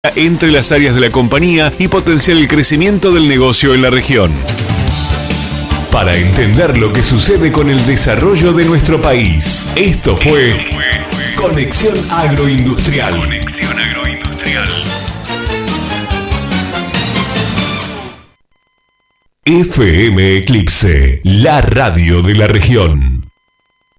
entre las áreas de la compañía y potenciar el crecimiento del negocio en la región. Para entender lo que sucede con el desarrollo de nuestro país, esto fue Conexión Agroindustrial. FM Eclipse, la radio de la región.